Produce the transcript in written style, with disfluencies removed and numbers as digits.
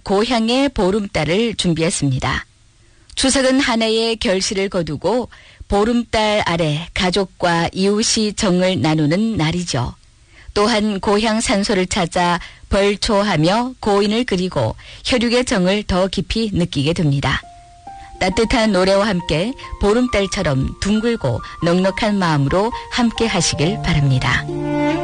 고향의 보름달을 준비했습니다. 추석은 한 해의 결실을 거두고 보름달 아래 가족과 이웃이 정을 나누는 날이죠. 또한 고향 산소를 찾아 벌초하며 고인을 그리고 혈육의 정을 더 깊이 느끼게 됩니다. 따뜻한 노래와 함께 보름달처럼 둥글고 넉넉한 마음으로 함께 하시길 바랍니다.